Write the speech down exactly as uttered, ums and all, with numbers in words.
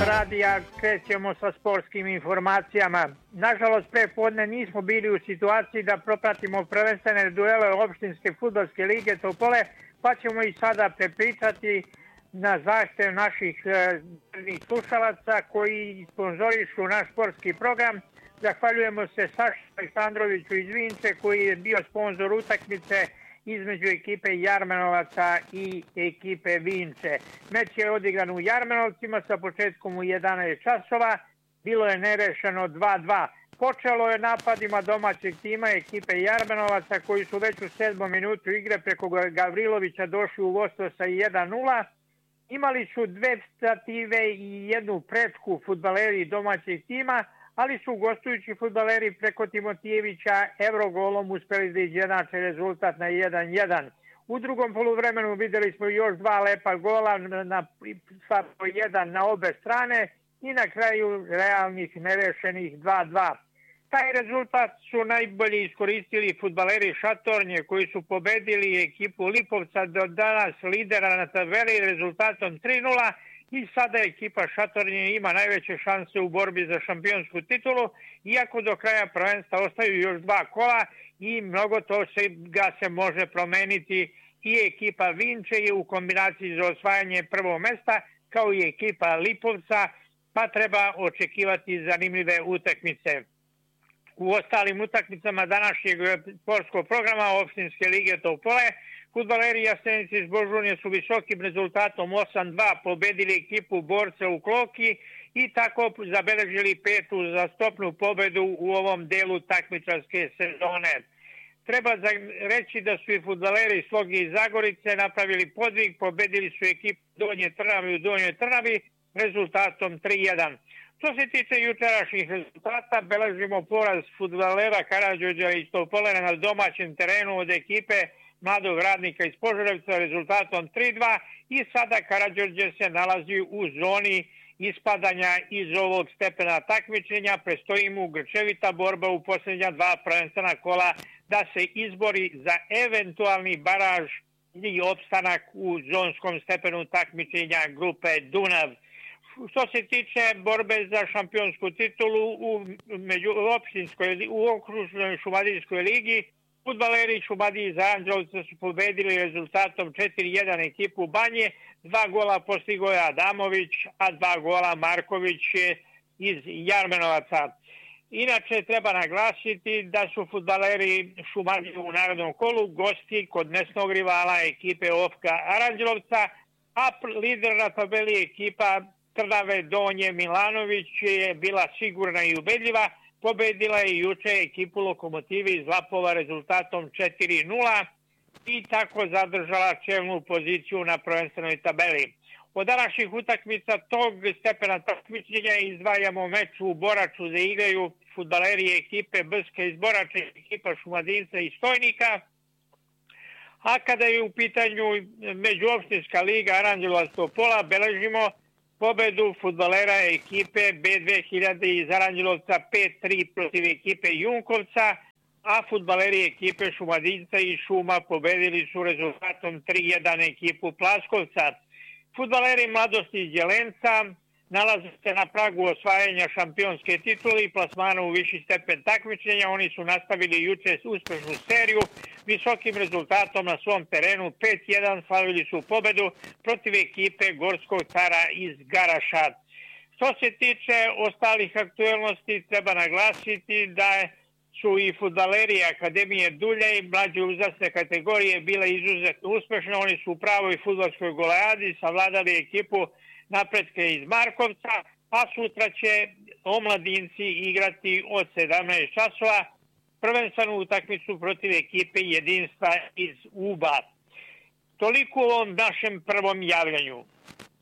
radija, krećemo sa sportskim informacijama. Nažalost, pre podne nismo bili u situaciji da propratimo prvenstvene duele opštinske fudbalske lige Topole, pa ćemo i sada prepričati na zahtev naših e, slušalaca koji sponzorišu naš sportski program. Zahvaljujemo se Saši Aleksandroviću iz Vinče koji je bio sponzor utakmice između ekipe Jarmenovaca i ekipe Vinče. Meč je odigran u Jarmenovcima sa početkom u jedanaest časova. Bilo je nerešeno dva dva. Počelo je napadima domaćeg tima ekipe Jarmenovaca koji su već u sedmom minutu igre preko Gavrilovića došli u vodstvo sa jedan nula. Imali su dve stative i jednu prečku fudbaleri domaćeg tima, ali su gostujući fudbaleri preko Timotijevića Evrogolom uspeli da izjednače rezultat na jedan jedan. U drugom poluvremenu videli smo još dva lepa gola na sa po jedan na obe strane i na kraju realnih nerešenih dva dva. Taj rezultat su najbolje iskoristili fudbaleri Šatornje koji su pobedili ekipu Lipovca do danas lidera na tabeli rezultatom tri nula. I sada ekipa Šatornje ima najveće šanse u borbi za šampionsku titulu, iako do kraja prvenstva ostaju još dva kola i mnogo to se, ga se može promeniti. I ekipa Vinče je u kombinaciji za osvajanje prvog mesta, kao i ekipa Lipovca, pa treba očekivati zanimljive utakmice. U ostalim utakmicama današnjeg sportskog programa opštinske lige Topole, fudbaleri Jasenice iz Božunje su visokim rezultatom osam dva pobedili ekipu Borca u Kloki i tako zabeležili petu zastopnu pobedu u ovom delu takmičarske sezone. Treba reći da su i fudbaleri Slogi iz Zagorice napravili podvig, pobedili su ekipu Donje Trnavi u Donjoj Trnavi rezultatom tri jedan. Što se tiče jučerašnjih rezultata, beležimo poraz fudbalera Karađorđa iz Topole na domaćem terenu od ekipe Mladog radnika iz Požarevca rezultatom tri dva i sada Karađorđe se nalazi u zoni ispadanja iz ovog stepena takmičenja. Prestoji mu grčevita borba u posljednja dva prvenstvena kola da se izbori za eventualni baraž i opstanak u zonskom stepenu takmičenja grupe Dunav. Što se tiče borbe za šampionsku titulu u međuopštinskoj u okružnoj Šumadijskoj ligi, fudbaleri Šumadije iz Aranđelovca su pobedili rezultatom četiri jedan ekipu Banje, dva gola postigao je Adamović, a dva gola Marković iz Jarmenovaca. Inače, treba naglasiti da su fudbaleri Šumadije u narodnom kolu gosti kod mesnog rivala ekipe Ofka Aranđelovca, a lider na tabeli ekipa Trnave Donje Milanović je bila sigurna i ubedljiva. Pobedila je juče ekipu Lokomotive iz Lapova rezultatom četiri nula i tako zadržala čelnu poziciju na prvenstvenoj tabeli. Od današnjih utakmica tog stepena takmičenja izdvajamo meč u Boraču da igraju fudbaleri ekipe Brska iz Borača i ekipa Šumadinca iz Stojnika. A kada je u pitanju međuopštinska liga Aranđelovac Topola, beležimo pobedu fudbalera ekipe B dve hiljade iz Aranđelovca pet tri protiv ekipe Junkovca, a fudbaleri ekipe Šumadinca i Šuma pobedili su rezultatom tri jedan ekipu Plaskovca. Fudbaleri Mladosti iz Jelenca nalaze se na pragu osvajanja šampionske titule i plasmana u viši stepen takmičenja. Oni su nastavili juče uspešnu seriju visokim rezultatom na svom terenu pet jedan, slavili su pobedu protiv ekipe Gorskog cara iz Garaša. Što se tiče ostalih aktuelnosti, treba naglasiti da su i fudbaleri Akademije Dulje i mlađe uzrasne kategorije bile izuzetno uspešne. Oni su u pravoj fudbalskoj golejadi savladali ekipu Napretka iz Markovca, a sutra će omladinci igrati od sedamnaest časova prvenstvenu utakmicu protiv ekipe Jedinstva iz Uba. Toliko u ovom našem prvom javljanju.